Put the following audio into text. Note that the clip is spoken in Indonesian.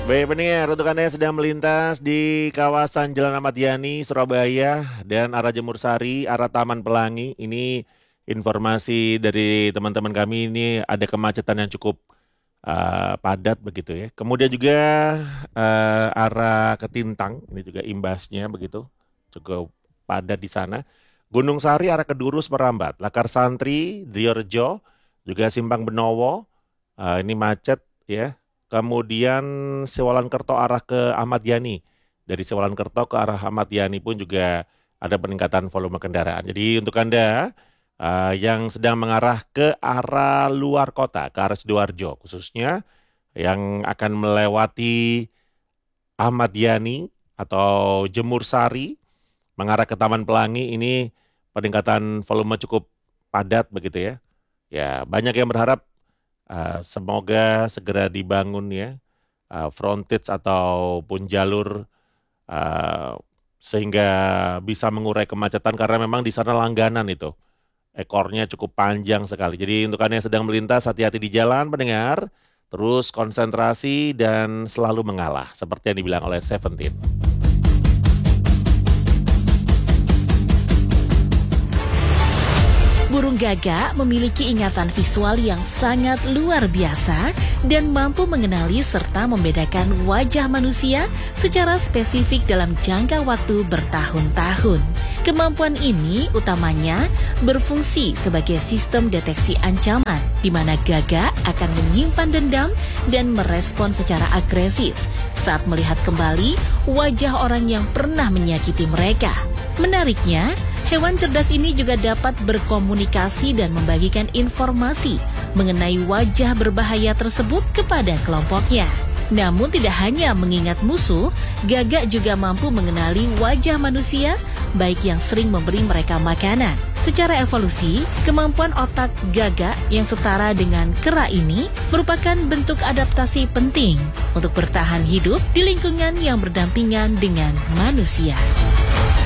Baik pendengar, untuk Anda yang sedang melintas di kawasan Jalan Ahmad Yani, Surabaya, dan arah Jemur Sari, arah Taman Pelangi, ini informasi dari teman-teman kami ini ada kemacetan yang cukup padat begitu ya. Kemudian juga arah ke Tintang, ini juga imbasnya begitu, cukup padat di sana. Gunung Sari arah ke Durus merambat, Lakar Santri, Diorejo, juga Simpang Benowo, ini macet ya. Kemudian Sewalan Kerto arah ke Ahmad Yani. Dari Sewalan Kerto ke arah Ahmad Yani pun juga ada peningkatan volume kendaraan. Jadi untuk Anda yang sedang mengarah ke arah luar kota, ke arah Sidoarjo khususnya, yang akan melewati Ahmad Yani atau Jemur Sari, mengarah ke Taman Pelangi, ini peningkatan volume cukup padat begitu ya. Ya, banyak yang berharap semoga segera dibangun ya frontage ataupun jalur uh, sehingga bisa mengurai kemacetan karena memang di sana langganan itu ekornya cukup panjang sekali. Jadi untuk Anda yang sedang melintas hati-hati di jalan pendengar, terus konsentrasi dan selalu mengalah seperti yang dibilang oleh Seventeen. Burung gagak memiliki ingatan visual yang sangat luar biasa dan mampu mengenali serta membedakan wajah manusia secara spesifik dalam jangka waktu bertahun-tahun. Kemampuan ini utamanya berfungsi sebagai sistem deteksi ancaman, di mana gagak akan menyimpan dendam dan merespon secara agresif saat melihat kembali wajah orang yang pernah menyakiti mereka. Menariknya, hewan cerdas ini juga dapat berkomunikasi dan membagikan informasi mengenai wajah berbahaya tersebut kepada kelompoknya. Namun tidak hanya mengingat musuh, gagak juga mampu mengenali wajah manusia, baik yang sering memberi mereka makanan. Secara evolusi, kemampuan otak gagak yang setara dengan kera ini merupakan bentuk adaptasi penting untuk bertahan hidup di lingkungan yang berdampingan dengan manusia.